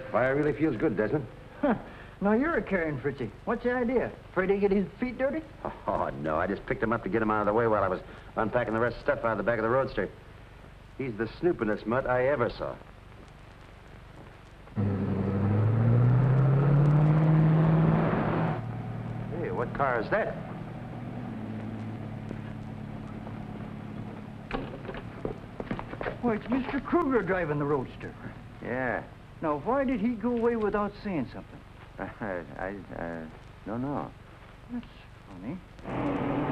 Fire really feels good, Desmond. Huh. Now you're a caring Fritzy. What's the idea? Afraid he'd get his feet dirty? Oh, no. I just picked him up to get him out of the way while I was unpacking the rest of the stuff out of the back of the roadster. He's the snoopingest mutt I ever saw. Hey, what car is that? Why, it's Mr. Kruger driving the roadster. Yeah. Now, why did he go away without saying something? I don't know. That's funny.